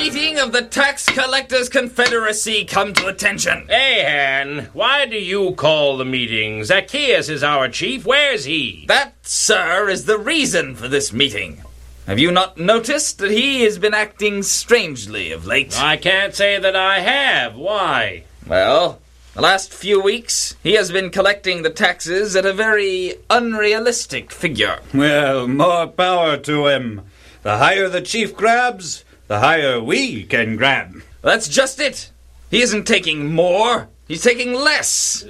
meeting of the Tax Collectors Confederacy come to attention. Ahan, why do you call the meeting? Zacchaeus is our chief. Where's he? That, sir, is the reason for this meeting. Have you not noticed that he has been acting strangely of late? I can't say that I have. Why? Well, the last few weeks, he has been collecting the taxes at a very unrealistic figure. Well, more power to him. The higher the chief grabs, the higher we can grab. That's just it. He isn't taking more. He's taking less.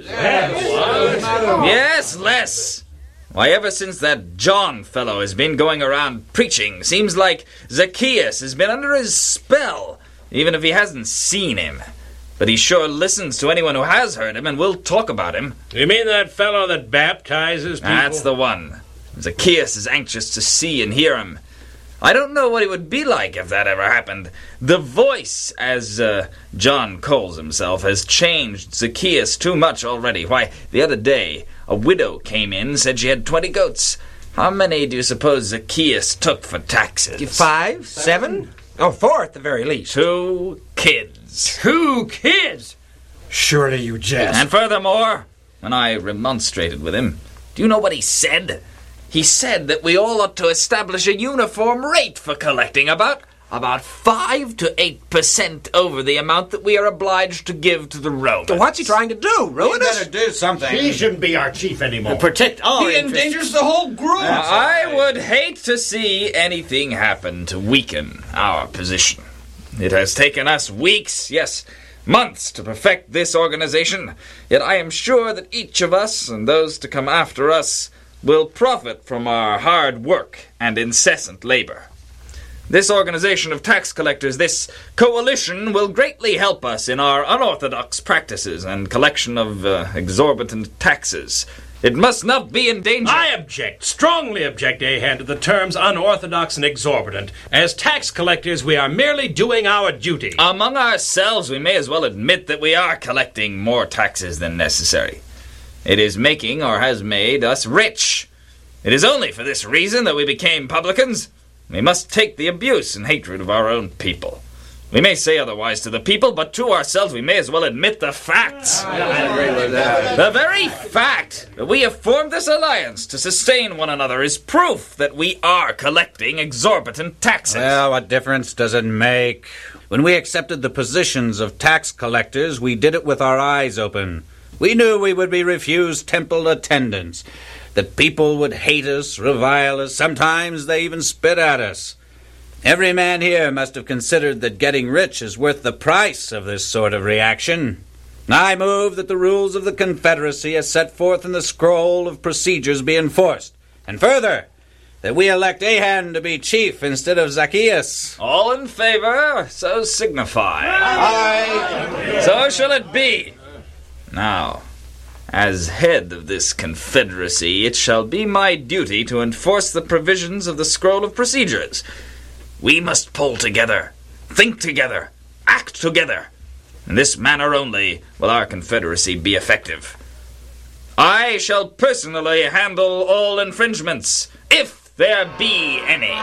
Yes, less. Why, ever since that John fellow has been going around preaching, seems like Zacchaeus has been under his spell, even if he hasn't seen him. But he sure listens to anyone who has heard him and will talk about him. You mean that fellow that baptizes people? That's the one. Zacchaeus is anxious to see and hear him. I don't know what it would be like if that ever happened. The voice, as John calls himself, has changed Zacchaeus too much already. Why, the other day, a widow came in, said she had 20 goats. How many do you suppose Zacchaeus took for taxes? 5, 7? Oh, 4 at the very least. 2 kids. 2 kids? Surely you jest. And furthermore, when I remonstrated with him, do you know what he said? He said that we all ought to establish a uniform rate for collecting, about 5 to 8% over the amount that we are obliged to give to the Romans. So what's he trying to do? Ruin us? Better do something. He shouldn't be our chief anymore. Protect our He interests. endangers the whole group. I would hate to see anything happen to weaken our position. It has taken us weeks, yes, months to perfect this organization, yet I am sure that each of us and those to come after us will profit from our hard work and incessant labor. This organization of tax collectors, this coalition, will greatly help us in our unorthodox practices and collection of exorbitant taxes. It must not be in danger. I object, strongly object, Ahan, to the terms unorthodox and exorbitant. As tax collectors, we are merely doing our duty. Among ourselves, we may as well admit that we are collecting more taxes than necessary. It is making, or has made, us rich. It is only for this reason that we became publicans. We must take the abuse and hatred of our own people. We may say otherwise to the people, but to ourselves we may as well admit the facts. I agree with that. The very fact that we have formed this alliance to sustain one another is proof that we are collecting exorbitant taxes. Well, what difference does it make? When we accepted the positions of tax collectors, we did it with our eyes open. We knew we would be refused temple attendance, that people would hate us, revile us, sometimes they even spit at us. Every man here must have considered that getting rich is worth the price of this sort of reaction. I move that the rules of the Confederacy as set forth in the scroll of procedures be enforced, and further, that we elect Ahan to be chief instead of Zacchaeus. All in favor, so signify. Aye. So shall it be. Now, as head of this confederacy, it shall be my duty to enforce the provisions of the Scroll of Procedures. We must pull together, think together, act together. In this manner only will our confederacy be effective. I shall personally handle all infringements, if there be any.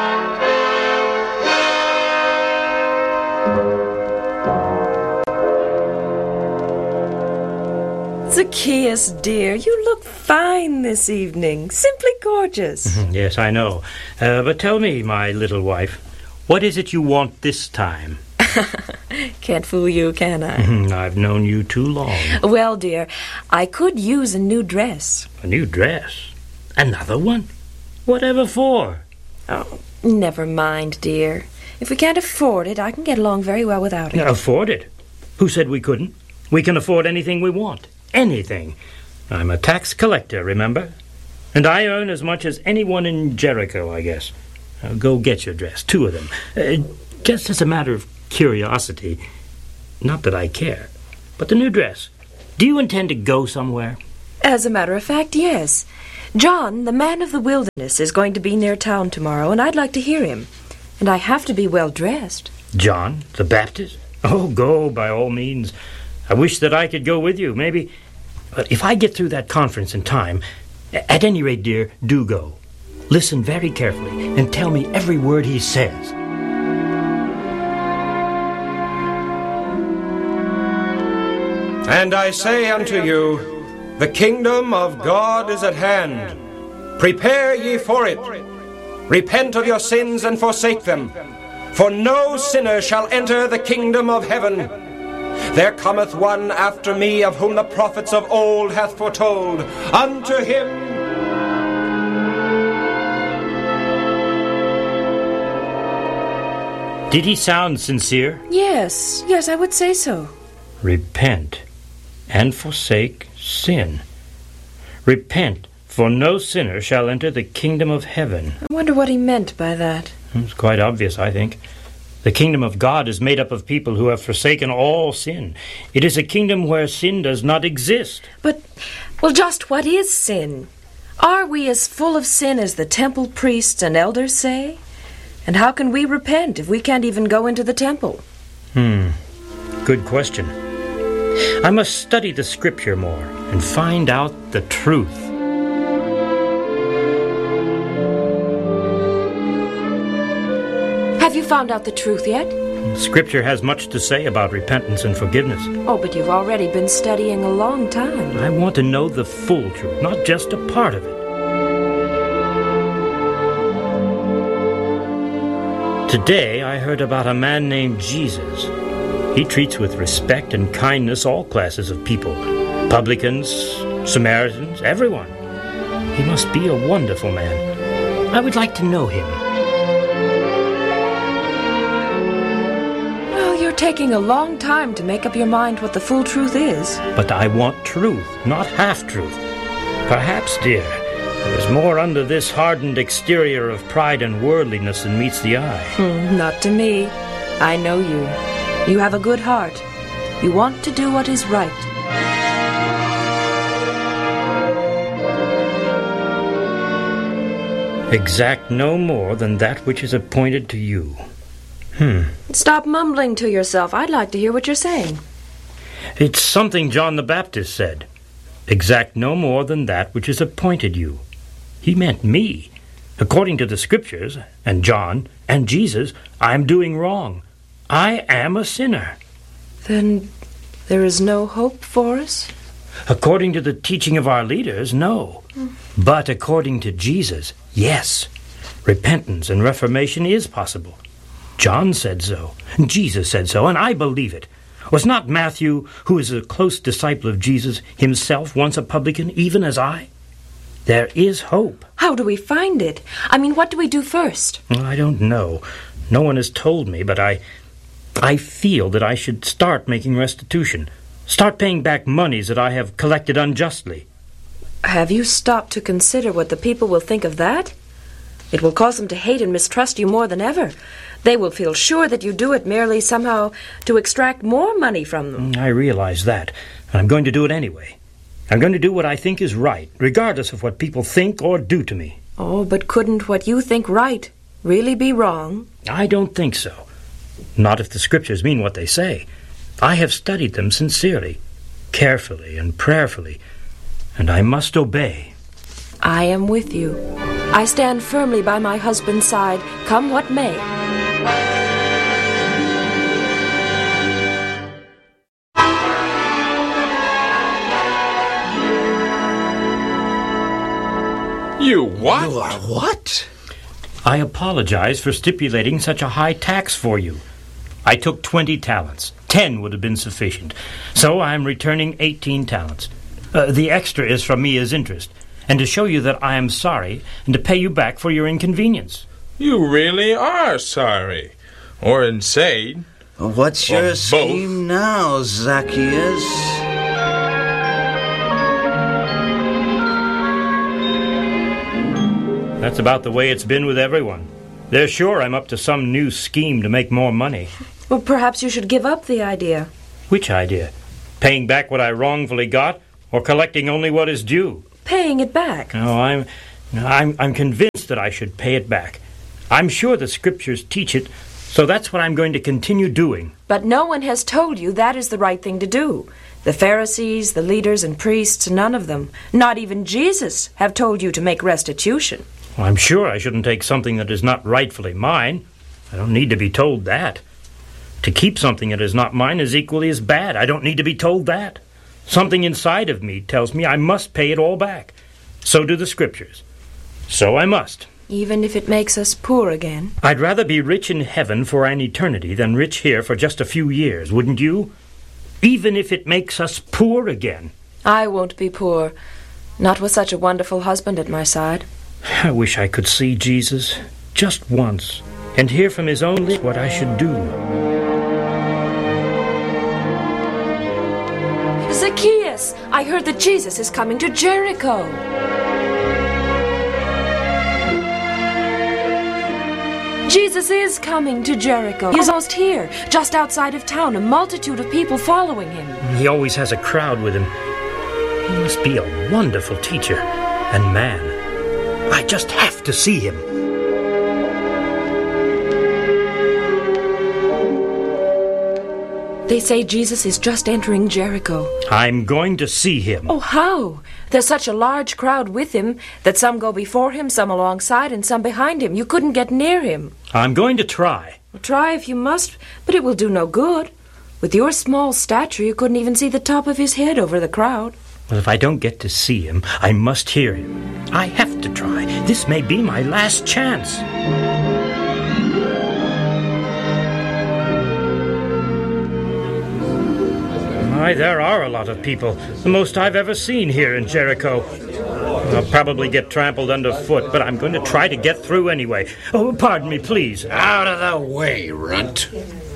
Zacchaeus, dear, you look fine this evening. Simply gorgeous. Yes, I know. But tell me, my little wife, what is it you want this time? Can't fool you, can I? I've known you too long. Well, dear, I could use a new dress. A new dress? Another one? Whatever for? Oh, never mind, dear. If we can't afford it, I can get along very well without it. Afford it? Who said we couldn't? We can afford anything we want. Anything. I'm a tax collector, remember? And I earn as much as anyone in Jericho, I guess. Go get your dress, 2 of them. Just as a matter of curiosity. Not that I care. But the new dress. Do you intend to go somewhere? As a matter of fact, yes. John, the man of the wilderness, is going to be near town tomorrow, and I'd like to hear him. And I have to be well dressed. John, the Baptist? Oh, go, by all means. I wish that I could go with you, maybe. But if I get through that conference in time, at any rate, dear, do go. Listen very carefully and tell me every word he says. And I say unto you, the kingdom of God is at hand. Prepare ye for it. Repent of your sins and forsake them. For no sinner shall enter the kingdom of heaven. There cometh one after me, of whom the prophets of old hath foretold. Unto him Did he sound sincere? Yes, I would say so. Repent and forsake sin. Repent, for no sinner shall enter the kingdom of heaven. I wonder what he meant by that. It's quite obvious, I think. The kingdom of God is made up of people who have forsaken all sin. It is a kingdom where sin does not exist. But, well, just what is sin? Are we as full of sin as the temple priests and elders say? And how can we repent if we can't even go into the temple? Good question. I must study the scripture more and find out the truth. Have you found out the truth yet? Scripture has much to say about repentance and forgiveness. Oh, but you've already been studying a long time. I want to know the full truth, not just a part of it. Today I heard about a man named Jesus. He treats with respect and kindness all classes of people. Publicans, Samaritans, everyone. He must be a wonderful man. I would like to know him. Well, you're taking a long time to make up your mind what the full truth is. But I want truth, not half-truth. Perhaps, dear, there's more under this hardened exterior of pride and worldliness than meets the eye. Not to me. I know you. You have a good heart. You want to do what is right. Exact no more than that which is appointed to you. Stop mumbling to yourself. I'd like to hear what you're saying. It's something John the Baptist said. Exact no more than that which is appointed you. He meant me. According to the Scriptures, and John, and Jesus, I'm doing wrong. I am a sinner. Then there is no hope for us? According to the teaching of our leaders, no. But according to Jesus, yes. Repentance and reformation is possible. John said so, Jesus said so, and I believe it. Was not Matthew, who is a close disciple of Jesus, himself once a publican, even as I? There is hope. How do we find it? I mean, what do we do first? Well, I don't know. No one has told me, but I feel that I should start making restitution. Start paying back monies that I have collected unjustly. Have you stopped to consider what the people will think of that? It will cause them to hate and mistrust you more than ever. They will feel sure that you do it merely somehow to extract more money from them. I realize that, and I'm going to do it anyway. I'm going to do what I think is right, regardless of what people think or do to me. Oh, but couldn't what you think right really be wrong? I don't think so. Not if the Scriptures mean what they say. I have studied them sincerely, carefully and prayerfully, and I must obey. I am with you. I stand firmly by my husband's side, come what may. You what? You are what? I apologize for stipulating such a high tax for you. I took 20 talents. 10 would have been sufficient. So I'm returning 18 talents. The extra is from me as interest, and to show you that I am sorry, and to pay you back for your inconvenience. You really are sorry. Or insane. What's Or your both. scheme now, Zacchaeus? That's about the way it's been with everyone. They're sure I'm up to some new scheme to make more money. Well, perhaps you should give up the idea. Which idea? Paying back what I wrongfully got, or collecting only what is due? Paying it back. No, I'm convinced that I should pay it back. I'm sure the Scriptures teach it, so that's what I'm going to continue doing. But no one has told you that is the right thing to do. The Pharisees, the leaders and priests, none of them, not even Jesus, have told you to make restitution. Well, I'm sure I shouldn't take something that is not rightfully mine. I don't need to be told that. To keep something that is not mine is equally as bad. I don't need to be told that. Something inside of me tells me I must pay it all back. So do the Scriptures. So I must. Even if it makes us poor again? I'd rather be rich in heaven for an eternity than rich here for just a few years, wouldn't you? Even if it makes us poor again. I won't be poor. Not with such a wonderful husband at my side. I wish I could see Jesus just once and hear from his own lips what I should do. Zacchaeus! I heard that Jesus is coming to Jericho. Jesus is coming to Jericho. He's almost here, just outside of town, a multitude of people following him. He always has a crowd with him. He must be a wonderful teacher and man. I just have to see him. They say Jesus is just entering Jericho. I'm going to see him. Oh, how? There's such a large crowd with him that some go before him, some alongside, and some behind him. You couldn't get near him. I'm going to try. Well, try if you must, but it will do no good. With your small stature, you couldn't even see the top of his head over the crowd. Well, if I don't get to see him, I must hear him. I have to try. This may be my last chance. Why, there are a lot of people. The most I've ever seen here in Jericho. I'll probably get trampled underfoot, but I'm going to try to get through anyway. Oh, pardon me, please. Out of the way, runt.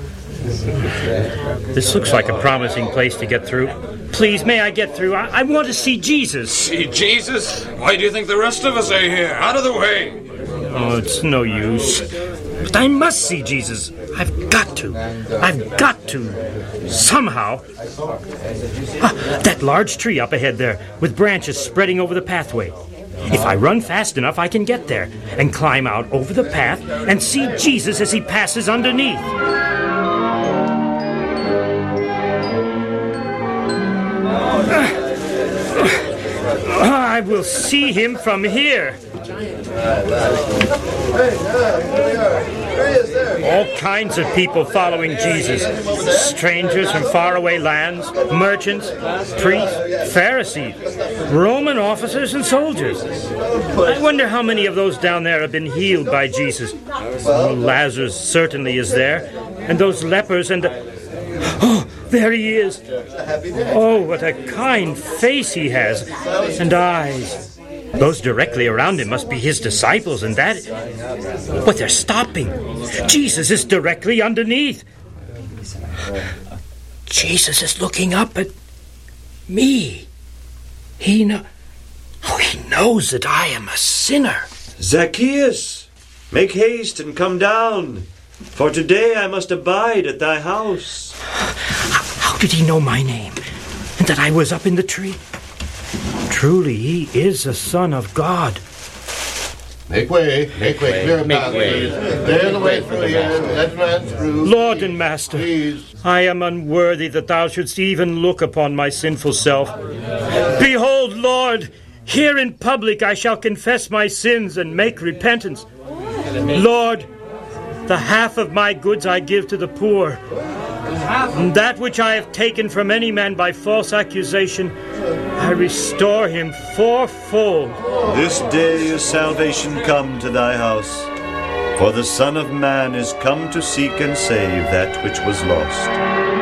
This looks like a promising place to get through. Please, may I get through? I want to see Jesus. See Jesus? Why do you think the rest of us are here? Out of the way! Oh, it's no use. But I must see Jesus. I've got to. I've got to. Somehow. That large tree up ahead there, with branches spreading over the pathway. If I run fast enough, I can get there and climb out over the path and see Jesus as he passes underneath. I will see him from here. All kinds of people following Jesus. Strangers from faraway lands, merchants, priests, Pharisees, Roman officers and soldiers. I wonder how many of those down there have been healed by Jesus. Oh, Lazarus certainly is there, and those lepers and... Oh, there he is. Oh, what a kind face he has, and eyes. Those directly around him must be his disciples, and that... But they're stopping. Jesus is directly underneath. Jesus is looking up at me. He knows that I am a sinner. Zacchaeus, make haste and come down, for today I must abide at thy house. How did he know my name, and that I was up in the tree? Truly, he is the Son of God. Make way, clear a path. Clear the way through here, let man through. Lord and Master, please. I am unworthy that thou shouldst even look upon my sinful self. Behold, Lord, here in public I shall confess my sins and make repentance. Lord, the half of my goods I give to the poor, and that which I have taken from any man by false accusation, I restore him fourfold. This day is salvation come to thy house, for the Son of Man is come to seek and save that which was lost.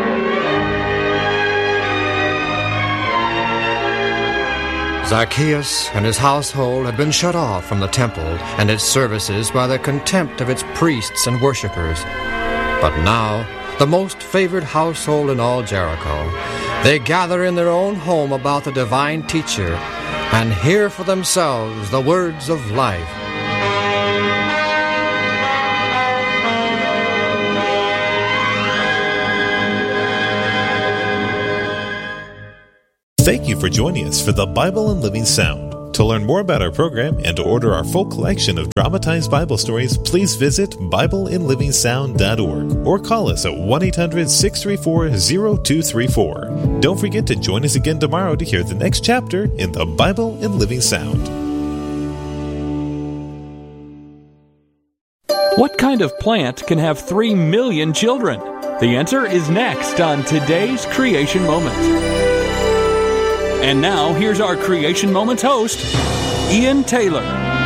Zacchaeus and his household had been shut off from the temple and its services by the contempt of its priests and worshippers. But now, the most favored household in all Jericho, they gather in their own home about the divine teacher and hear for themselves the words of life. Thank you for joining us for the Bible in Living Sound. To learn more about our program and to order our full collection of dramatized Bible stories, please visit BibleInLivingSound.org or call us at 1-800-634-0234. Don't forget to join us again tomorrow to hear the next chapter in the Bible in Living Sound. What kind of plant can have 3 million children? The answer is next on today's Creation Moment. And now, here's our Creation Moments host, Ian Taylor.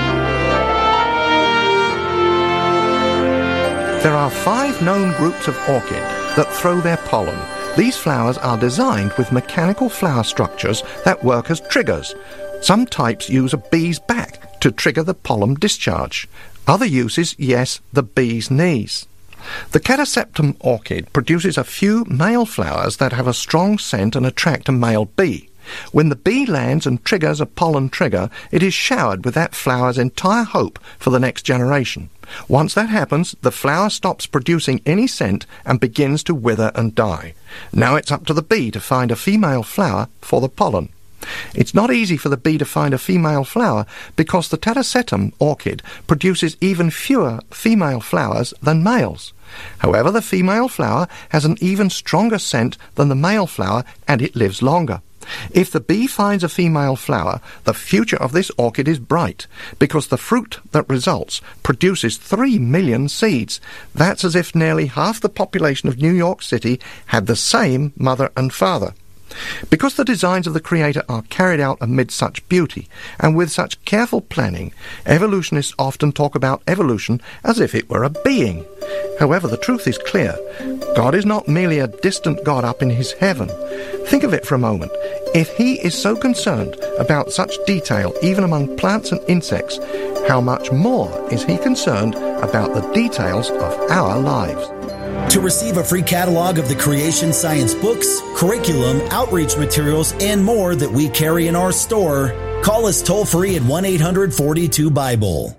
There are 5 known groups of orchid that throw their pollen. These flowers are designed with mechanical flower structures that work as triggers. Some types use a bee's back to trigger the pollen discharge. Other uses, the bee's knees. The Catasetum orchid produces a few male flowers that have a strong scent and attract a male bee. When the bee lands and triggers a pollen trigger, it is showered with that flower's entire hope for the next generation. Once that happens, the flower stops producing any scent and begins to wither and die. Now it's up to the bee to find a female flower for the pollen. It's not easy for the bee to find a female flower because the Catasetum orchid produces even fewer female flowers than males. However, the female flower has an even stronger scent than the male flower, and it lives longer. If the bee finds a female flower, the future of this orchid is bright, because the fruit that results produces 3 million seeds. That's as if nearly half the population of New York City had the same mother and father. Because the designs of the Creator are carried out amid such beauty and with such careful planning, evolutionists often talk about evolution as if it were a being. However, the truth is clear. God is not merely a distant God up in his heaven. Think of it for a moment. If he is so concerned about such detail even among plants and insects, how much more is he concerned about the details of our lives? To receive a free catalog of the Creation Science books, curriculum, outreach materials, and more that we carry in our store, call us toll-free at 1-800-42-BIBLE.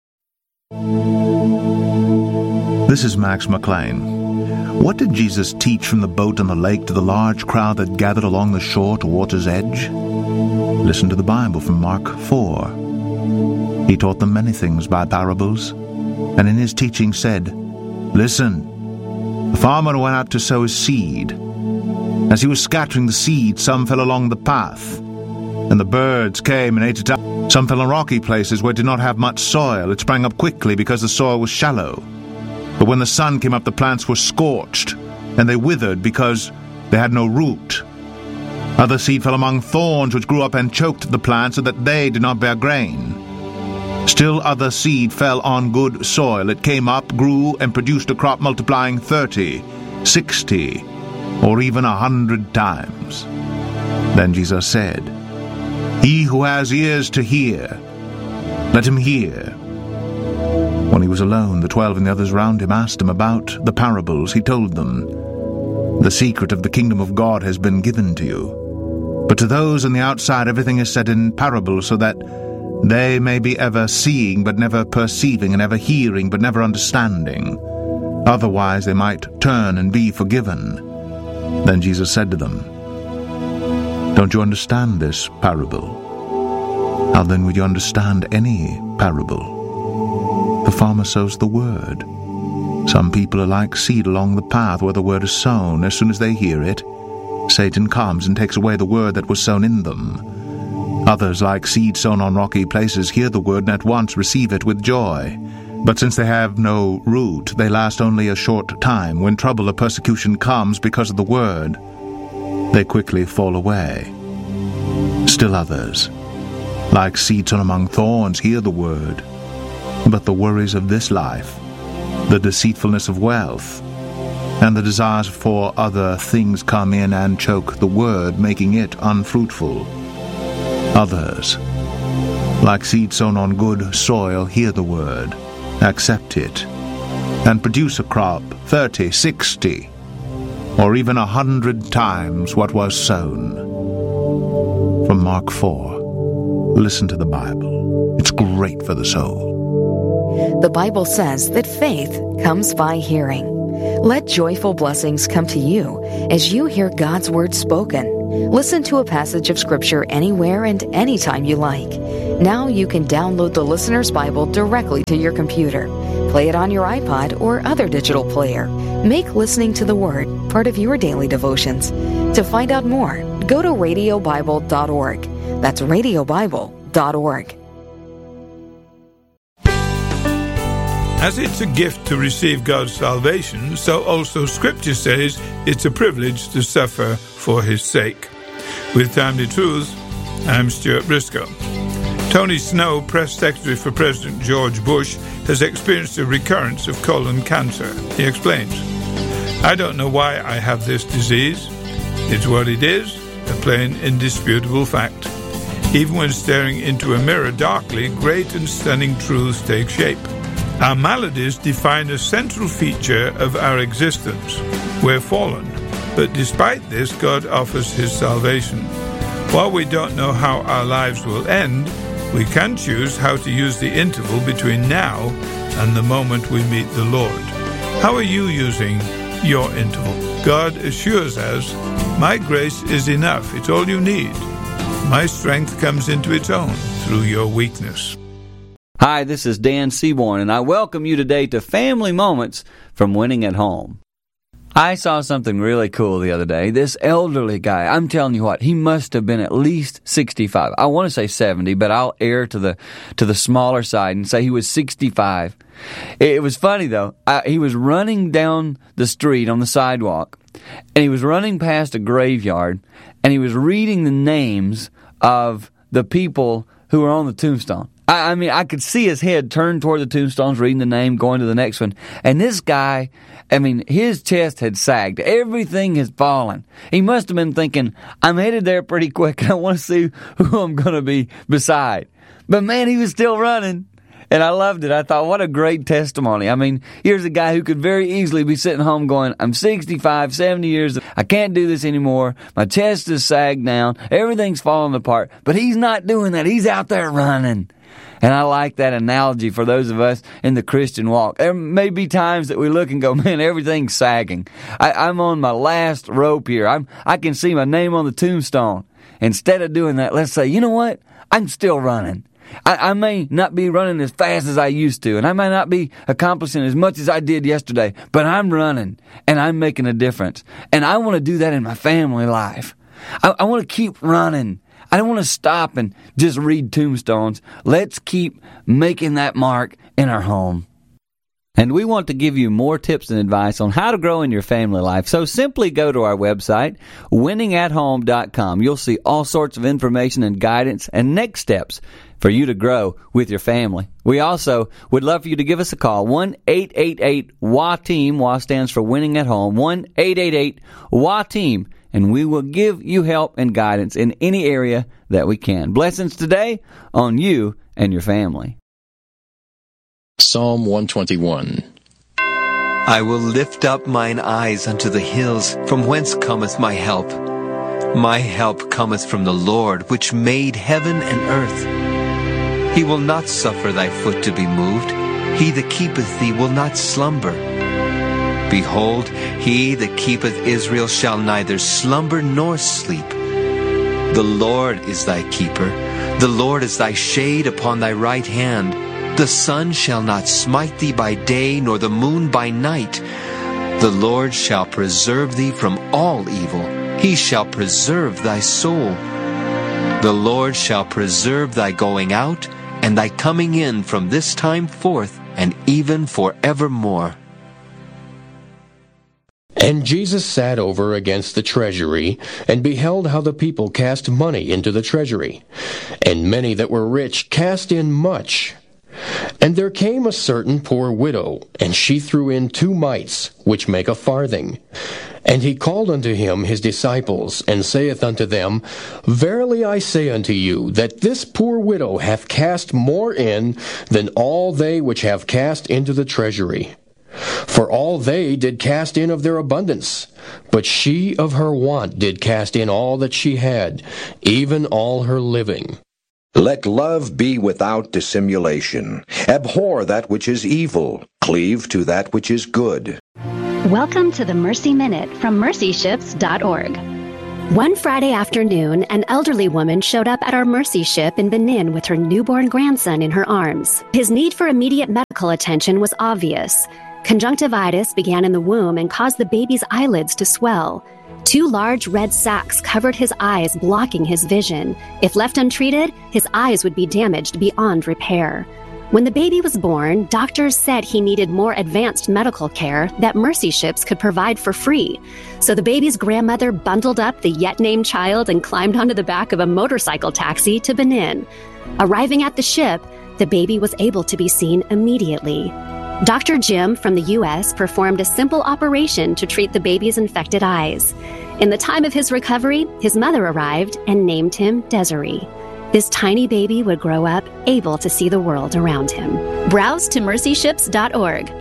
This is Max McLean. What did Jesus teach from the boat on the lake to the large crowd that gathered along the shore to water's edge? Listen to the Bible from Mark 4. He taught them many things by parables, and in his teaching said, "Listen, the farmer went out to sow his seed. As he was scattering the seed, some fell along the path, and the birds came and ate it up. Some fell on rocky places where it did not have much soil. It sprang up quickly because the soil was shallow. But when the sun came up, the plants were scorched, and they withered because they had no root. Other seed fell among thorns, which grew up and choked the plants so that they did not bear grain. Still other seed fell on good soil. It came up, grew, and produced a crop multiplying 30, 60, or even 100 times. Then Jesus said, He who has ears to hear, let him hear." When he was alone, the 12 and the others round him asked him about the parables. He told them, "The secret of the kingdom of God has been given to you. But to those on the outside everything is said in parables, so that they may be ever seeing but never perceiving, and ever hearing but never understanding. Otherwise they might turn and be forgiven." Then Jesus said to them, "Don't you understand this parable? How then would you understand any parable? The farmer sows the word. Some people are like seed along the path where the word is sown. As soon as they hear it, Satan comes and takes away the word that was sown in them. Others, like seed sown on rocky places, hear the word and at once receive it with joy. But since they have no root, they last only a short time. When trouble or persecution comes because of the word, they quickly fall away. Still others, like seed sown among thorns, hear the word. But the worries of this life, the deceitfulness of wealth, and the desires for other things come in and choke the word, making it unfruitful. Others, like seed sown on good soil, hear the word, accept it, and produce a crop 30, 60, or even 100 times what was sown." From Mark 4. Listen to the Bible. It's great for the soul. The Bible says that faith comes by hearing. Let joyful blessings come to you as you hear God's word spoken. Listen to a passage of Scripture anywhere and anytime you like. Now you can download the Listener's Bible directly to your computer. Play it on your iPod or other digital player. Make listening to the Word part of your daily devotions. To find out more, go to radiobible.org. That's radiobible.org. As it's a gift to receive God's salvation, so also Scripture says it's a privilege to suffer for His sake. With Timely Truth, I'm Stuart Briscoe. Tony Snow, Press Secretary for President George Bush, has experienced a recurrence of colon cancer. He explains, "I don't know why I have this disease. It's what it is, a plain, indisputable fact. Even when staring into a mirror darkly, great and stunning truths take shape. Our maladies define a central feature of our existence. We're fallen, but despite this, God offers His salvation. While we don't know how our lives will end, we can choose how to use the interval between now and the moment we meet the Lord. How are you using your interval? God assures us, 'My grace is enough. It's all you need. My strength comes into its own through your weakness.'" Hi, this is Dan Seaborn, and I welcome you today to Family Moments from Winning at Home. I saw something really cool the other day. This elderly guy, I'm telling you what, he must have been at least 65. I want to say 70, but I'll err to the smaller side and say he was 65. It was funny, though. He was running down the street on the sidewalk, and he was running past a graveyard, and he was reading the names of the people who were on the tombstone. I mean, I could see his head turn toward the tombstones, reading the name, going to the next one. And this guy, I mean, his chest had sagged. Everything had fallen. He must have been thinking, I'm headed there pretty quick. I want to see who I'm going to be beside. But man, he was still running. And I loved it. I thought, what a great testimony. I mean, here's a guy who could very easily be sitting home going, I'm 65, 70 years, I can't do this anymore. My chest is sagged down. Everything's falling apart. But he's not doing that. He's out there running. And I like that analogy for those of us in the Christian walk. There may be times that we look and go, man, everything's sagging. I'm on my last rope here. I can see my name on the tombstone. Instead of doing that, let's say, you know what? I'm still running. I may not be running as fast as I used to, and I may not be accomplishing as much as I did yesterday, but I'm running, and I'm making a difference. And I want to do that in my family life. I want to keep running. I don't want to stop and just read tombstones. Let's keep making that mark in our home. And we want to give you more tips and advice on how to grow in your family life. So simply go to our website, winningathome.com. You'll see all sorts of information and guidance and next steps for you to grow with your family. We also would love for you to give us a call, 1-888-WA-TEAM. WA stands for Winning at Home, 1-888-WA-TEAM. And we will give you help and guidance in any area that we can. Blessings today on you and your family. Psalm 121. I will lift up mine eyes unto the hills, from whence cometh my help. My help cometh from the Lord, which made heaven and earth. He will not suffer thy foot to be moved. He that keepeth thee will not slumber. Behold, he that keepeth Israel shall neither slumber nor sleep. The Lord is thy keeper. The Lord is thy shade upon thy right hand. The sun shall not smite thee by day, nor the moon by night. The Lord shall preserve thee from all evil. He shall preserve thy soul. The Lord shall preserve thy going out and thy coming in from this time forth and even forevermore. And Jesus sat over against the treasury, and beheld how the people cast money into the treasury. And many that were rich cast in much. And there came a certain poor widow, and she threw in 2 mites, which make a farthing. And he called unto him his disciples, and saith unto them, Verily I say unto you, that this poor widow hath cast more in than all they which have cast into the treasury. For all they did cast in of their abundance, but she of her want did cast in all that she had, even all her living. Let love be without dissimulation. Abhor that which is evil. Cleave to that which is good. Welcome to the Mercy Minute from mercyships.org. One Friday afternoon, an elderly woman showed up at our Mercy Ship in Benin with her newborn grandson in her arms. His need for immediate medical attention was obvious. Conjunctivitis began in the womb and caused the baby's eyelids to swell. 2 large red sacs covered his eyes, blocking his vision. If left untreated, his eyes would be damaged beyond repair. When the baby was born, doctors said he needed more advanced medical care that Mercy Ships could provide for free. So the baby's grandmother bundled up the yet-named child and climbed onto the back of a motorcycle taxi to Benin. Arriving at the ship, the baby was able to be seen immediately. Dr. Jim from the U.S. performed a simple operation to treat the baby's infected eyes. In the time of his recovery, his mother arrived and named him Desiree. This tiny baby would grow up able to see the world around him. Browse to mercyships.org.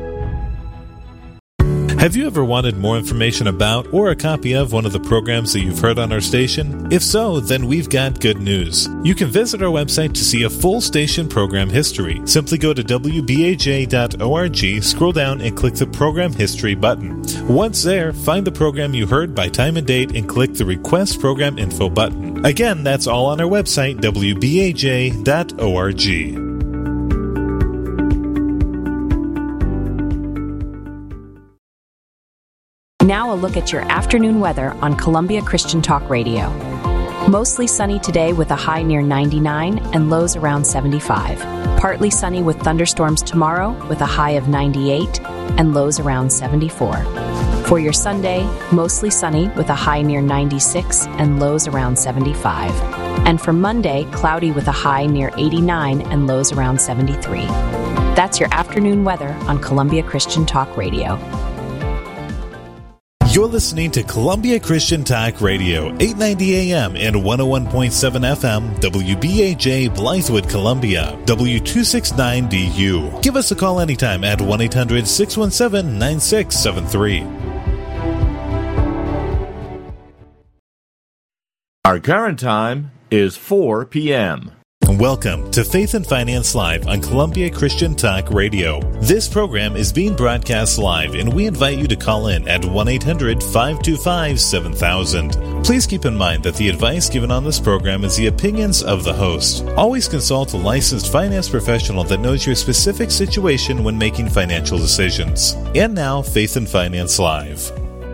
Have you ever wanted more information about or a copy of one of the programs that you've heard on our station? If so, then we've got good news. You can visit our website to see a full station program history. Simply go to wbaj.org, scroll down and click the Program History button. Once there, find the program you heard by time and date and click the Request Program Info button. Again, that's all on our website, wbaj.org. Now a look at your afternoon weather on Columbia Christian Talk Radio. Mostly sunny today with a high near 99 and lows around 75. Partly sunny with thunderstorms tomorrow with a high of 98 and lows around 74. For your Sunday, mostly sunny with a high near 96 and lows around 75. And for Monday, cloudy with a high near 89 and lows around 73. That's your afternoon weather on Columbia Christian Talk Radio. You're listening to Columbia Christian Talk Radio, 890 AM and 101.7 FM, WBAJ Blythewood, Columbia, W269DU. Give us a call anytime at 1-800-617-9673. Our current time is 4 p.m. Welcome to Faith and Finance Live on Columbia Christian Talk Radio. This program is being broadcast live, and we invite you to call in at 1-800-525-7000. Please keep in mind that the advice given on this program is the opinions of the host. Always consult a licensed finance professional that knows your specific situation when making financial decisions. And now, Faith and Finance Live.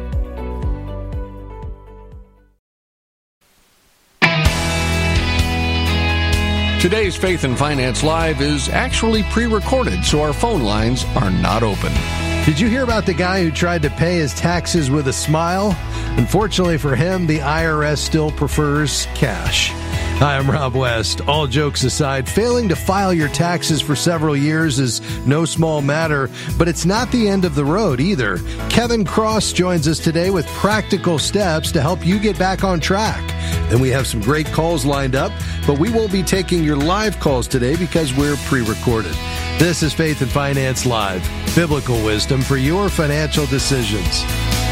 Today's Faith and Finance Live is actually pre-recorded, so our phone lines are not open. Did you hear about the guy who tried to pay his taxes with a smile? Unfortunately for him, the IRS still prefers cash. Hi, I'm Rob West. All jokes aside, failing to file your taxes for several years is no small matter, but it's not the end of the road either. Kevin Cross joins us today with practical steps to help you get back on track. Then we have some great calls lined up, but we won't be taking your live calls today because we're pre-recorded. This is Faith and Finance Live, biblical wisdom for your financial decisions.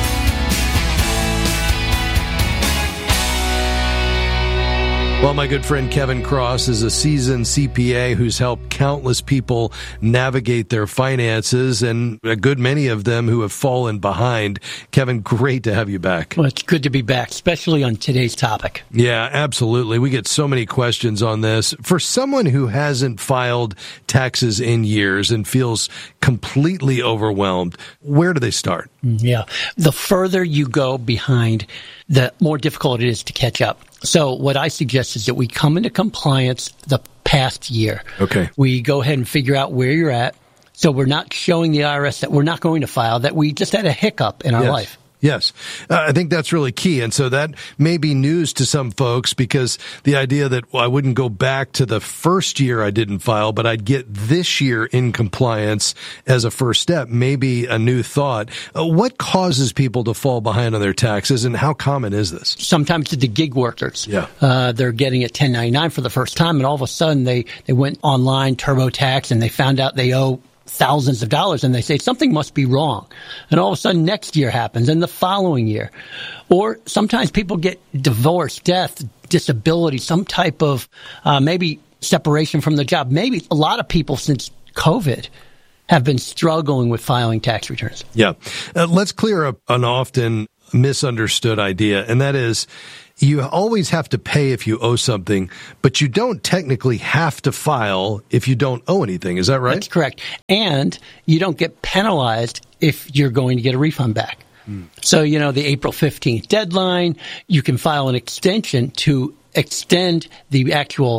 Well, my good friend Kevin Cross is a seasoned CPA who's helped countless people navigate their finances, and a good many of them who have fallen behind. Kevin, great to have you back. Well, it's good to be back, especially on today's topic. Yeah, absolutely. We get so many questions on this. For someone who hasn't filed taxes in years and feels completely overwhelmed, where do they start? Yeah. The further you go behind, the more difficult it is to catch up. So what I suggest is that we come into compliance the past year. Okay. We go ahead and figure out where you're at. So we're not showing the IRS that we're not going to file, that we just had a hiccup in our life. Yes. I think that's really key. And so that may be news to some folks, because the idea that I wouldn't go back to the first year I didn't file, but I'd get this year in compliance as a first step may be a new thought. What causes people to fall behind on their taxes, and how common is this? Sometimes it's the gig workers. Yeah. They're getting a 1099 for the first time, and all of a sudden they went online, TurboTax, and they found out they owe thousands of dollars, and they say something must be wrong. And all of a sudden next year happens, and the following year. Or sometimes people get divorce, death, disability, some type of maybe separation from the job. Maybe a lot of people since COVID have been struggling with filing tax returns. Yeah. Let's clear up an often misunderstood idea, and that is, you always have to pay if you owe something, but you don't technically have to file if you don't owe anything. Is that right? That's correct. And you don't get penalized if you're going to get a refund back. So, the April 15th deadline, you can file an extension to extend the actual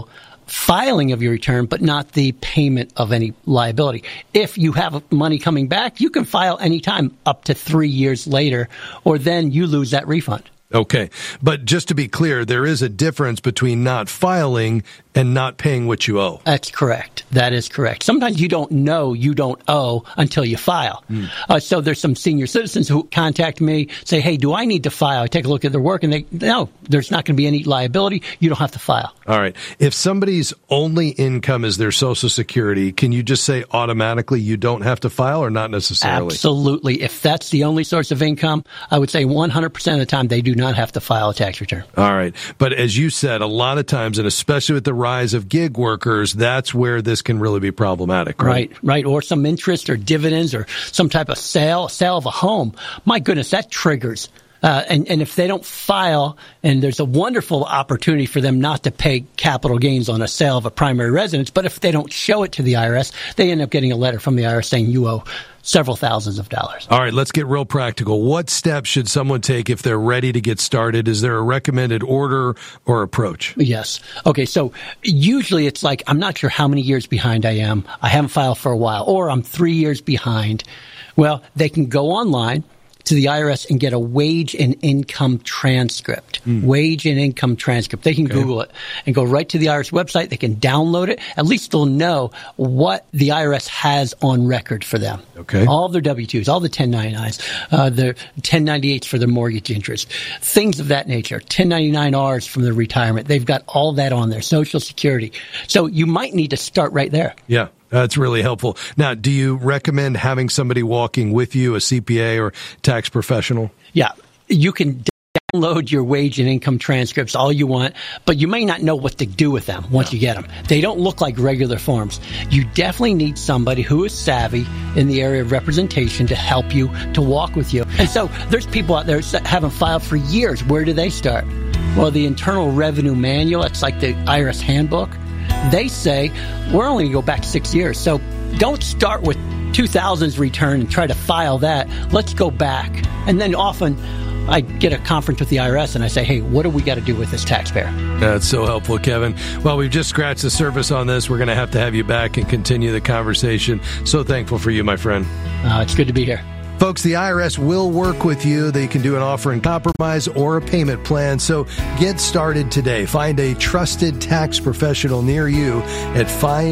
filing of your return, but not the payment of any liability. If you have money coming back, you can file anytime up to 3 years later, or then you lose that refund. Okay. But just to be clear, there is a difference between not filing and not paying what you owe. That's correct. That is correct. Sometimes you don't know you don't owe until you file. So there's some senior citizens who contact me, say, hey, do I need to file? I take a look at their work, and no, there's not going to be any liability. You don't have to file. All right. If somebody's only income is their Social Security, can you just say automatically you don't have to file, or not necessarily? Absolutely. If that's the only source of income, I would say 100% of the time they do not have to file a tax return. All right. But as you said, a lot of times, and especially with the rise of gig workers, that's where this can really be problematic, right? Right. Or some interest or dividends or some type of sale of a home. My goodness, that triggers. And if they don't file, and there's a wonderful opportunity for them not to pay capital gains on a sale of a primary residence, but if they don't show it to the IRS, they end up getting a letter from the IRS saying you owe several thousands of dollars. All right, let's get real practical. What steps should someone take if they're ready to get started? Is there a recommended order or approach? Yes. Okay, so usually it's like, I'm not sure how many years behind I am. I haven't filed for a while, or I'm 3 years behind. Well, they can go online to the IRS and get a wage and income transcript. Wage and income transcript. They can Google it and go right to the IRS website. They can download it. At least they'll know what the IRS has on record for them. Okay. All of their W-2s, all the 1099s, their 1098s for their mortgage interest, things of that nature, 1099-Rs from their retirement. They've got all that on there, Social Security. So you might need to start right there. Yeah. That's really helpful. Now, do you recommend having somebody walking with you, a CPA or tax professional? Yeah. You can download your wage and income transcripts all you want, but you may not know what to do with them once you get them. They don't look like regular forms. You definitely need somebody who is savvy in the area of representation to help you, to walk with you. And so there's people out there that haven't filed for years. Where do they start? Well, the Internal Revenue Manual, it's like the IRS handbook. They say we're only going to go back 6 years. So don't start with 2000's return and try to file that. Let's go back. And then often I get a conference with the IRS and I say, hey, what do we got to do with this taxpayer? That's so helpful, Kevin. Well, we've just scratched the surface on this. We're going to have you back and continue the conversation. So thankful for you, my friend. It's good to be here. Folks, the IRS will work with you. They can do an offer in compromise or a payment plan. So get started today. Find a trusted tax professional near you at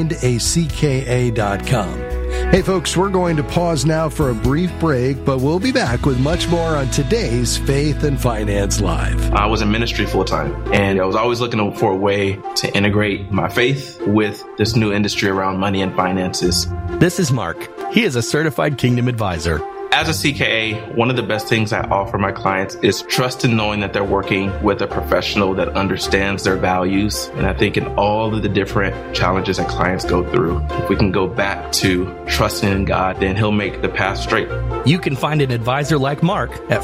findacka.com. Hey, folks, we're going to pause now for a brief break, but we'll be back with much more on today's Faith and Finance Live. I was in ministry full-time, and I was always looking for a way to integrate my faith with this new industry around money and finances. This is Mark. He is a certified Kingdom advisor. As a CKA, one of the best things I offer my clients is trust in knowing that they're working with a professional that understands their values. And I think in all of the different challenges that clients go through, if we can go back to trusting in God, then He'll make the path straight. You can find an advisor like Mark at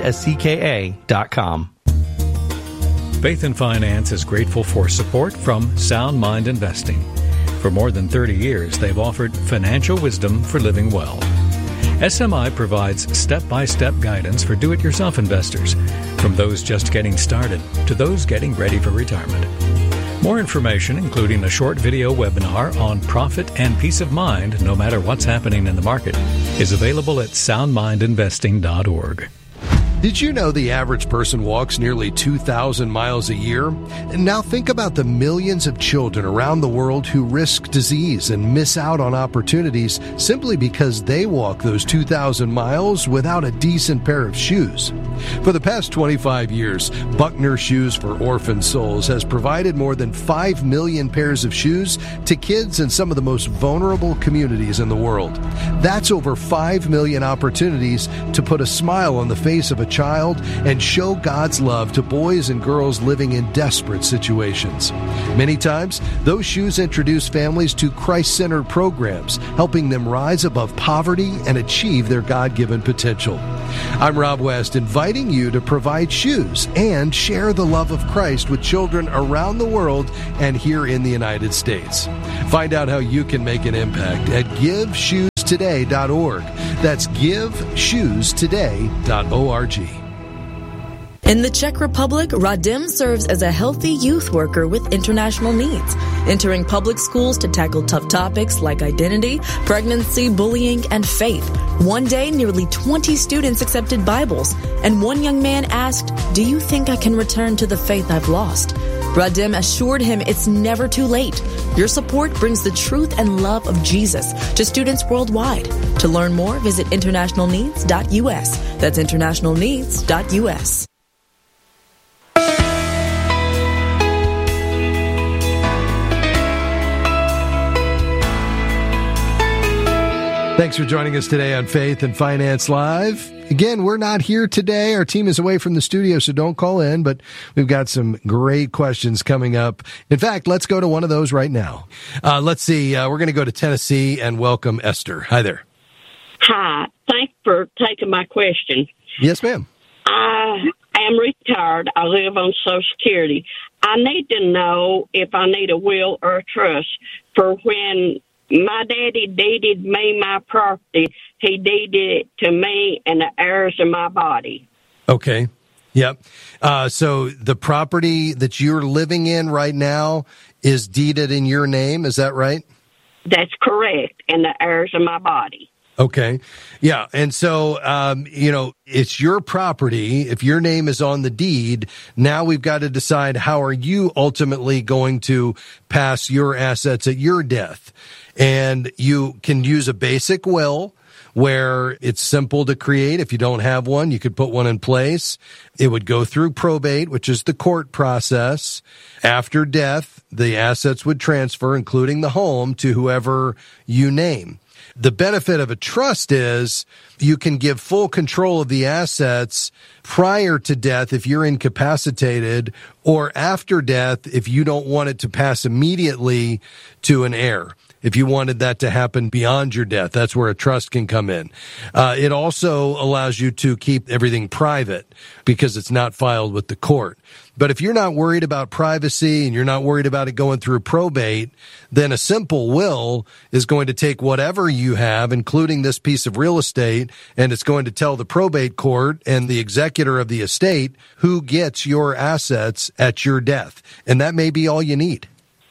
findacka.com. Faith and Finance is grateful for support from Sound Mind Investing. For more than 30 years, they've offered financial wisdom for living well. SMI provides step-by-step guidance for do-it-yourself investors, from those just getting started to those getting ready for retirement. More information, including a short video webinar on profit and peace of mind no matter what's happening in the market, is available at soundmindinvesting.org. Did you know the average person walks nearly 2,000 miles a year? And now think about the millions of children around the world who risk disease and miss out on opportunities simply because they walk those 2,000 miles without a decent pair of shoes. For the past 25 years, Buckner Shoes for Orphan Souls has provided more than 5 million pairs of shoes to kids in some of the most vulnerable communities in the world. That's over 5 million opportunities to put a smile on the face of a child and show God's love to boys and girls living in desperate situations. Many times, those shoes introduce families to Christ-centered programs, helping them rise above poverty and achieve their God-given potential. I'm Rob West, inviting you to provide shoes and share the love of Christ with children around the world and here in the United States. Find out how you can make an impact at GiveShoesToday.org. That's GiveShoesToday.org. In the Czech Republic, Radim serves as a healthy youth worker with international needs, entering public schools to tackle tough topics like identity, pregnancy, bullying, and faith. One day, nearly 20 students accepted Bibles, and one young man asked, "Do you think I can return to the faith I've lost?" Radim assured him it's never too late. Your support brings the truth and love of Jesus to students worldwide. To learn more, visit internationalneeds.us. That's internationalneeds.us. Thanks for joining us today on Faith and Finance Live. Again, we're not here today. Our team is away from the studio, so don't call in, but we've got some great questions coming up. In fact, let's go to one of those right now. Let's see. We're going to go to Tennessee and welcome Esther. Hi there. Hi. Thanks for taking my question. Yes, ma'am. I am retired. I live on Social Security. I need to know if I need a will or a trust for when my daddy deeded me my property. He deeded it to me and the heirs of my body. Okay. Yep. So the property that you're living in right now is deeded in your name. Is that right? That's correct. And the heirs of my body. Okay. Yeah. And so, it's your property. If your name is on the deed, now we've got to decide how are you ultimately going to pass your assets at your death. And you can use a basic will where it's simple to create. If you don't have one, you could put one in place. It would go through probate, which is the court process. After death, the assets would transfer, including the home, to whoever you name. The benefit of a trust is you can give full control of the assets prior to death if you're incapacitated, or after death if you don't want it to pass immediately to an heir. If you wanted that to happen beyond your death, that's where a trust can come in. It also allows you to keep everything private because it's not filed with the court. But if you're not worried about privacy and you're not worried about it going through probate, then a simple will is going to take whatever you have, including this piece of real estate, and it's going to tell the probate court and the executor of the estate who gets your assets at your death. And that may be all you need.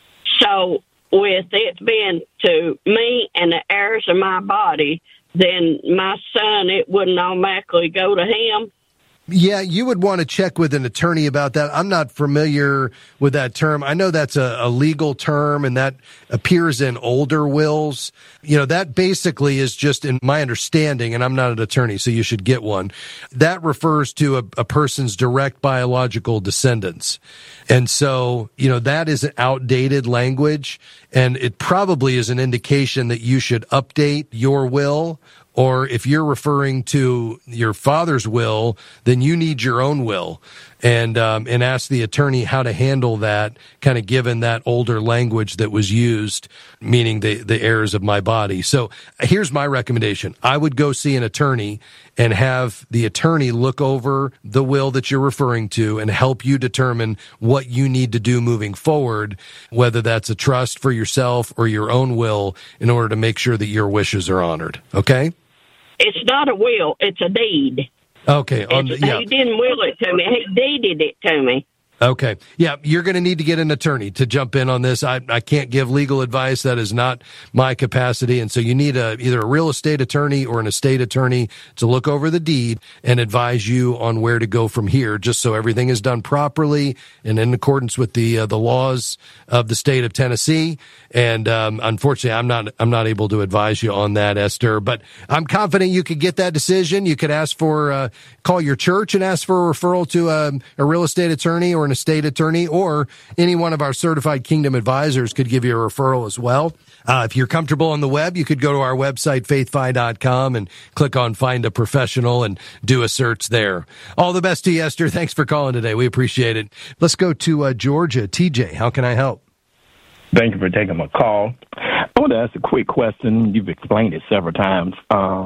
So with it being to me and the heirs of my body, then my son, it wouldn't automatically go to him. Yeah, you would want to check with an attorney about that. I'm not familiar with that term. I know that's a legal term, and that appears in older wills. That basically is just, in my understanding, and I'm not an attorney, so you should get one. That refers to a person's direct biological descendants. And so, that is an outdated language, and it probably is an indication that you should update your will. Or if you're referring to your father's will, then you need your own will, and ask the attorney how to handle that, kind of given that older language that was used, meaning the heirs of my body. So here's my recommendation. I would go see an attorney and have the attorney look over the will that you're referring to and help you determine what you need to do moving forward, whether that's a trust for yourself or your own will, in order to make sure that your wishes are honored. Okay? It's not a will, it's a deed. Okay. He didn't will it to me. He deeded it to me. Okay. Yeah, you're going to need to get an attorney to jump in on this. I can't give legal advice. That is not my capacity. And so you need either a real estate attorney or an estate attorney to look over the deed and advise you on where to go from here, just so everything is done properly and in accordance with the laws of the state of Tennessee. And unfortunately, I'm not able to advise you on that, Esther. But I'm confident you could get that decision. You could ask for call your church and ask for a referral to a real estate attorney or an estate attorney, or any one of our certified Kingdom advisors could give you a referral as well. If you're comfortable on the web, you could go to our website, faithfi.com, and click on Find a Professional and do a search there. All the best to you, Esther. Thanks for calling today. We appreciate it. Let's go to Georgia. TJ, how can I help? Thank you for taking my call. I want to ask a quick question. You've explained it several times.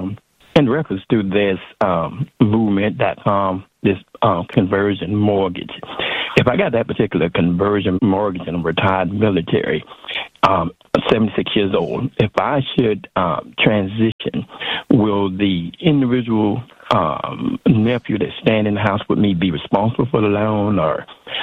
In reference to this movement that this conversion mortgage. If I got that particular conversion mortgage and I'm retired military, 76 years old, if I should transition, will the individual nephew that's staying in the house with me be responsible for the loan, or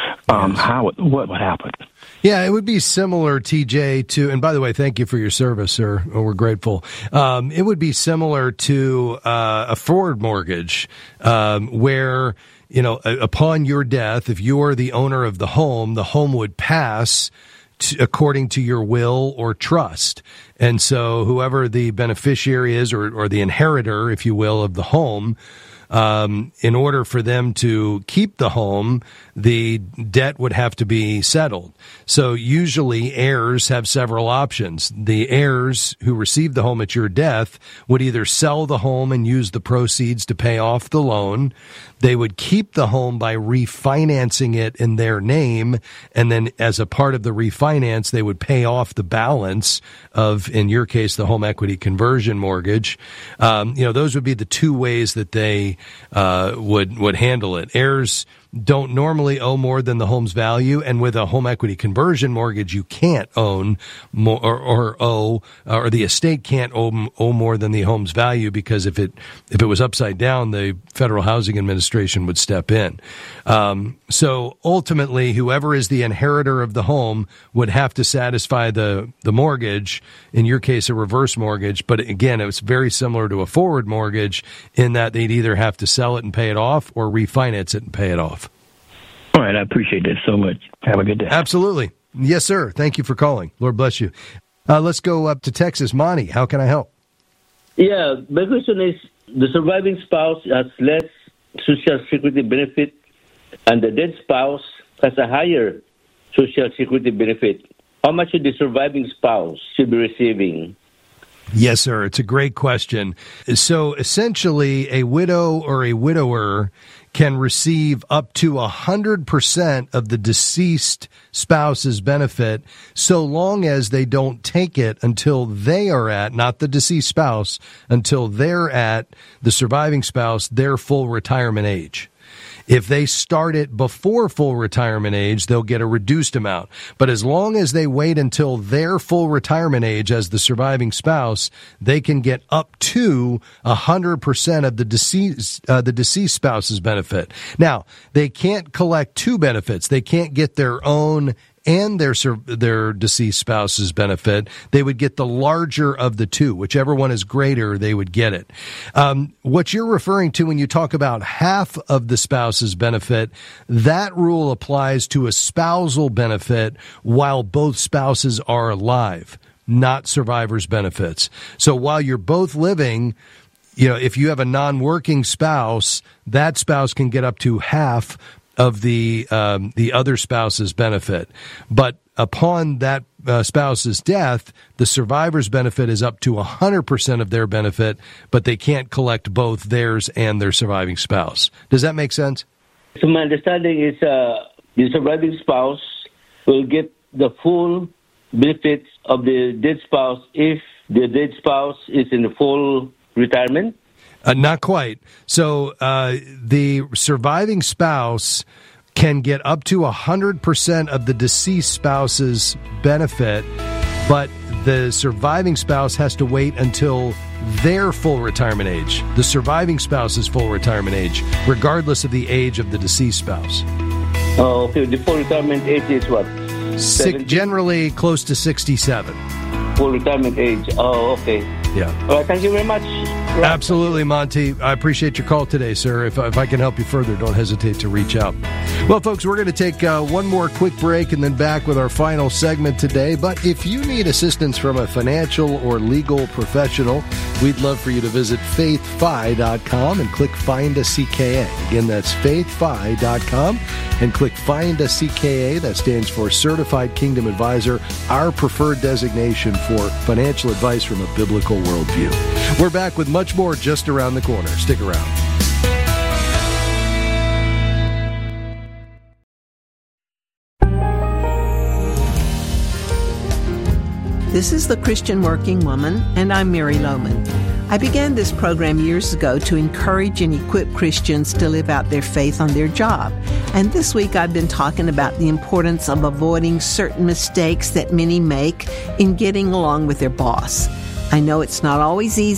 what would happen? Yeah, it would be similar, TJ, to, and by the way, thank you for your service, sir. We're grateful. It would be similar to a forward mortgage, where, upon your death, if you are the owner of the home would pass according to your will or trust. And so whoever the beneficiary is, or the inheritor, if you will, of the home, in order for them to keep the home, the debt would have to be settled. So usually heirs have several options. The heirs who receive the home at your death would either sell the home and use the proceeds to pay off the loan. They would keep the home by refinancing it in their name, and then as a part of the refinance, they would pay off the balance of, in your case, the home equity conversion mortgage. Those would be the two ways that they would handle it. Heirs don't normally owe more than the home's value, and with a home equity conversion mortgage, you can't own more or the estate can't owe more than the home's value, because if it was upside down, the Federal Housing Administration would step in. So ultimately, whoever is the inheritor of the home would have to satisfy the mortgage. In your case, a reverse mortgage, but again, it was very similar to a forward mortgage in that they'd either have to sell it and pay it off or refinance it and pay it off. All right, I appreciate that so much. Have a good day. Absolutely. Yes, sir. Thank you for calling. Lord bless you. Let's go up to Texas. Monty, how can I help? Yeah, my question is, the surviving spouse has less Social Security benefit, and the dead spouse has a higher Social Security benefit. How much should the surviving spouse should be receiving? Yes, sir. It's a great question. So essentially, a widow or a widower can receive up to 100% of the deceased spouse's benefit, so long as they don't take it until they are at, not the deceased spouse, until they're at, the surviving spouse, their full retirement age. If they start it before full retirement age, they'll get a reduced amount. But as long as they wait until their full retirement age as the surviving spouse, they can get up to 100% of the deceased spouse's benefit. Now, they can't collect two benefits. They can't get their own and their deceased spouse's benefit. They would get the larger of the two. Whichever one is greater, they would get it. What you're referring to when you talk about half of the spouse's benefit, that rule applies to a spousal benefit while both spouses are alive, not survivor's benefits. So while you're both living, if you have a non-working spouse, that spouse can get up to half of the other spouse's benefit. But upon that spouse's death, the survivor's benefit is up to 100% of their benefit, but they can't collect both theirs and their surviving spouse. Does that make sense? So my understanding is the surviving spouse will get the full benefits of the dead spouse if the dead spouse is in the full retirement? Not quite. So the surviving spouse can get up to 100% of the deceased spouse's benefit, but the surviving spouse has to wait until their full retirement age, the surviving spouse's full retirement age, regardless of the age of the deceased spouse. Oh, okay. The full retirement age is what? Generally close to 67. Full retirement age. Oh, okay. Yeah. All right, thank you very much. Absolutely, Monty. I appreciate your call today, sir. If I can help you further, don't hesitate to reach out. Well, folks, we're going to take one more quick break and then back with our final segment today. But if you need assistance from a financial or legal professional, we'd love for you to visit faithfi.com and click Find a CKA. Again, that's faithfi.com and click Find a CKA. That stands for Certified Kingdom Advisor, our preferred designation for financial advice from a biblical worldview. We're back with much more just around the corner. Stick around. This is The Christian Working Woman, and I'm Mary Lohman. I began this program years ago to encourage and equip Christians to live out their faith on their job. And this week I've been talking about the importance of avoiding certain mistakes that many make in getting along with their boss. I know it's not always easy,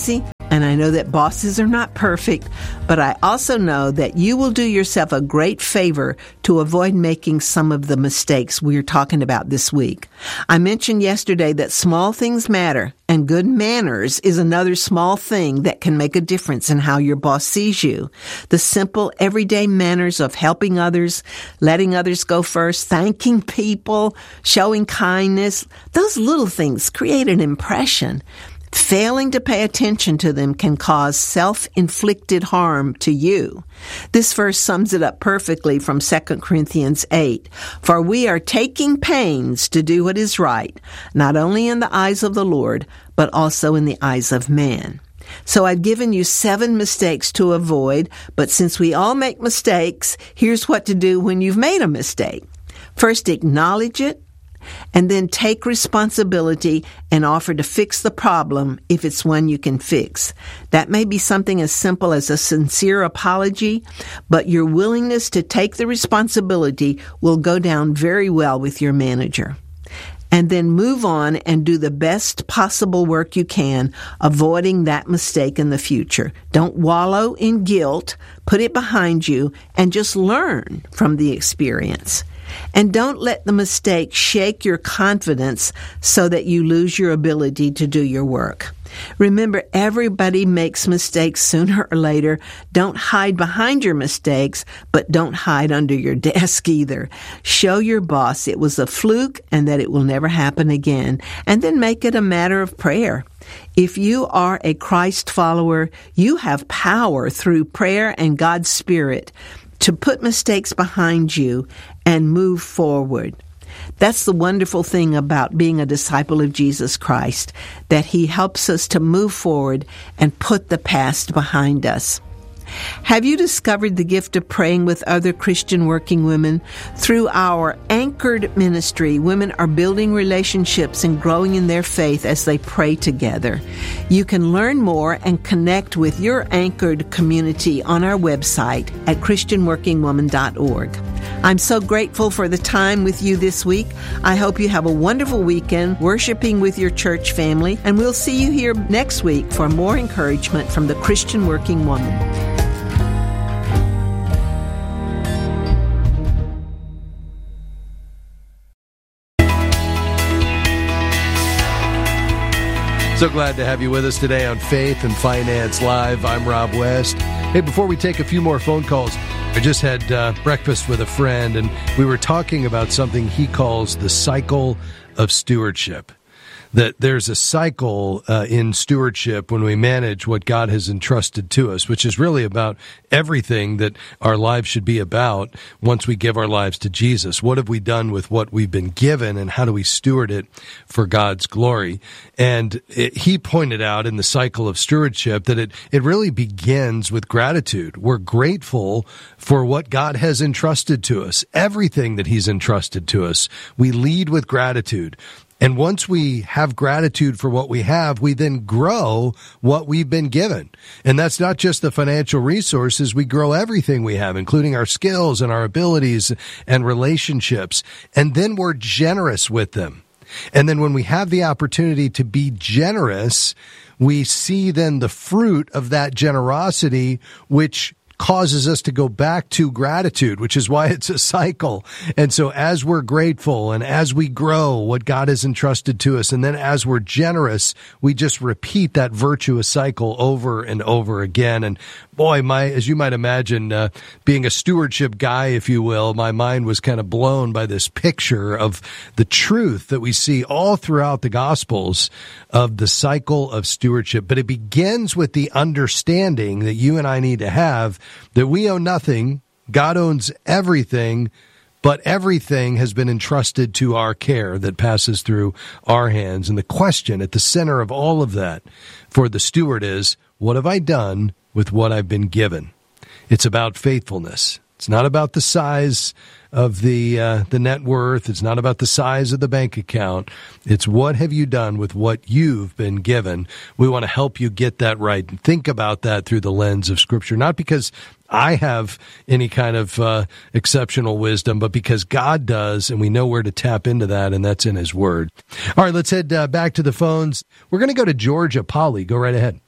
and I know that bosses are not perfect, but I also know that you will do yourself a great favor to avoid making some of the mistakes we're talking about this week. I mentioned yesterday that small things matter, and good manners is another small thing that can make a difference in how your boss sees you. The simple, everyday manners of helping others, letting others go first, thanking people, showing kindness, those little things create an impression. Failing to pay attention to them can cause self-inflicted harm to you. This verse sums it up perfectly from 2 Corinthians 8. For we are taking pains to do what is right, not only in the eyes of the Lord, but also in the eyes of man. So I've given you 7 mistakes to avoid, but since we all make mistakes, here's what to do when you've made a mistake. First, acknowledge it, and then take responsibility and offer to fix the problem if it's one you can fix. That may be something as simple as a sincere apology, but your willingness to take the responsibility will go down very well with your manager. And then move on and do the best possible work you can, avoiding that mistake in the future. Don't wallow in guilt, put it behind you, and just learn from the experience. And don't let the mistake shake your confidence so that you lose your ability to do your work. Remember, everybody makes mistakes sooner or later. Don't hide behind your mistakes, but don't hide under your desk either. Show your boss it was a fluke and that it will never happen again, and then make it a matter of prayer. If you are a Christ follower, you have power through prayer and God's Spirit to put mistakes behind you and move forward. That's the wonderful thing about being a disciple of Jesus Christ, that He helps us to move forward and put the past behind us. Have you discovered the gift of praying with other Christian working women? Through our Anchored ministry, women are building relationships and growing in their faith as they pray together. You can learn more and connect with your Anchored community on our website at christianworkingwoman.org. I'm so grateful for the time with you this week. I hope you have a wonderful weekend worshiping with your church family, and we'll see you here next week for more encouragement from the Christian Working Woman. So glad to have you with us today on Faith and Finance Live. I'm Rob West. Hey, before we take a few more phone calls, I just had breakfast with a friend, and we were talking about something he calls the cycle of stewardship. That there's a cycle in stewardship when we manage what God has entrusted to us, which is really about everything that our lives should be about once we give our lives to Jesus. What have we done with what we've been given, and how do we steward it for God's glory? And he pointed out in the cycle of stewardship that it really begins with gratitude. We're grateful for what God has entrusted to us, everything that He's entrusted to us. We lead with gratitude. And once we have gratitude for what we have, we then grow what we've been given. And that's not just the financial resources. We grow everything we have, including our skills and our abilities and relationships. And then we're generous with them. And then when we have the opportunity to be generous, we see then the fruit of that generosity, which causes us to go back to gratitude, which is why it's a cycle. And so as we're grateful and as we grow what God has entrusted to us, and then as we're generous, we just repeat that virtuous cycle over and over again. And boy, as you might imagine, being a stewardship guy, if you will, my mind was kind of blown by this picture of the truth that we see all throughout the Gospels of the cycle of stewardship. But it begins with the understanding that you and I need to have that we own nothing, God owns everything, but everything has been entrusted to our care that passes through our hands. And the question at the center of all of that for the steward is, what have I done with what I've been given? It's about faithfulness. It's not about the size of the net worth. It's not about the size of the bank account. It's what have you done with what you've been given. We want to help you get that right and think about that through the lens of Scripture, not because I have any kind of exceptional wisdom, but because God does, and we know where to tap into that, and that's in His Word. All right, let's head back to the phones. We're going to go to Georgia. Polly, go right ahead.